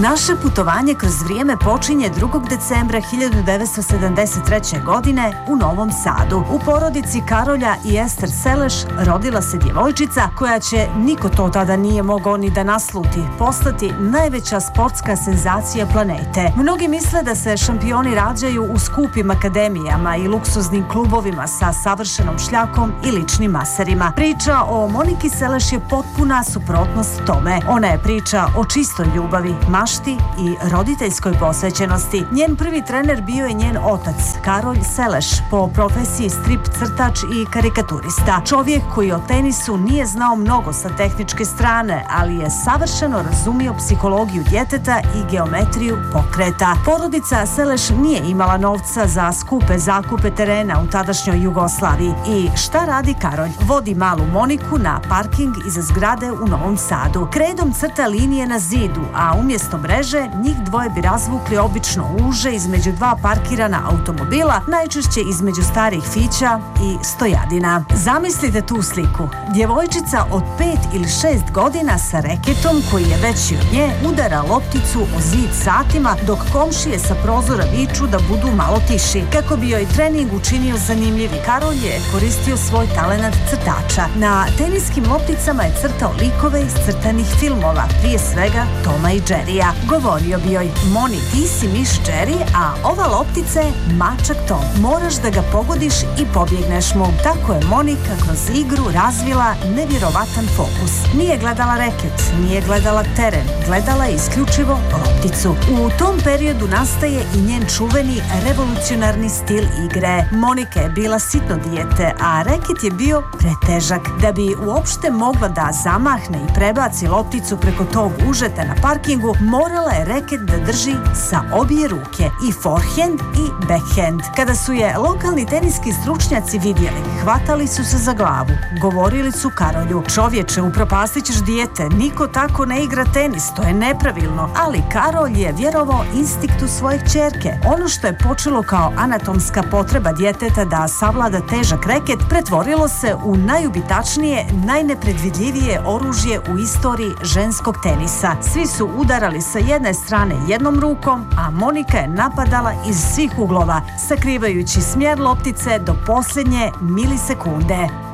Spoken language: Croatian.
Naše putovanje kroz vrijeme počinje 2. decembra 1973. godine u Novom Sadu. U porodici Karolja i Ester Seleš rodila se djevojčica koja će, niko to tada nije mogao ni da nasluti, postati najveća sportska senzacija planete. Mnogi misle da se šampioni rađaju u skupim akademijama i luksuznim klubovima sa savršenom šljakom i ličnim maserima. Priča o Moniki Seleš je potpuna suprotnost tome. Ona je priča o čistoj ljubavi, mašti i roditeljskoj posvećenosti. Njen prvi trener bio je njen otac, Karolj Seleš, po profesiji strip crtač i karikaturista. Čovjek koji o tenisu nije znao mnogo sa tehničke strane, ali je savršeno razumio psihologiju djeteta i geometriju pokreta. Porodica Seleš nije imala novca za skupe zakupe terena u tadašnjoj Jugoslaviji. I šta radi Karolj? Vodi malu Moniku na parking iza zgrade u Novom Sadu. Kredom crta linije na zidu, a umjesto mreže njih dvoje bi razvukli obično uže između dva parkirana automobila, najčešće između starih fića i stojadina. Zamislite tu sliku. Djevojčica od 5 ili 6 godina sa reketom koji je veći od nje udara lopticu o zid satima dok komšije sa prozora viču da budu malo tiši. Kako bi joj trening učinio zanimljivi, Karolj je koristio svoj talenat crtača. Na teniskim lopticama je crtao likove iz crtanih filmova, prije svega Toma i Jerrya. Govorio bi joj: Moni, ti si miš Jerry, a ova loptica je mačak Tom. Moraš da ga pogodiš i pobjegneš mu. Tako je Monika kroz igru razvila nevjerovatan fokus. Nije gledala reket, nije gledala teren, gledala je isključivo lopticu. U tom periodu nastaje i njen čuveni revolucionarni stil igre. Monika je bila sitno dijete, a reket je bio pretežak. Da bi uopšte mogla da zamahne i prebaci lopticu preko tog užeta na parkingu, morala je reket da drži sa obje ruke, i forehand i backhand. Kada su je lokalni teniski stručnjaci vidjeli, hvatali su se za glavu. Govorili su Karolju: čovječe, upropastit ćeš dijete, niko tako ne igra tenis, to je nepravilno. Ali Karolj je vjerovao instinktu svoje kćerke. Ono što je počelo kao anatomska potreba djeteta da savlada težak reket, pretvorilo se u najubitačnije, najnepredvidljivije oružje u istoriji ženskog tenisa. Svi su udarali sa jedne strane jednom rukom, a Monika je napadala iz svih uglova, sakrivajući smjer loptice do posljednje milisekunde.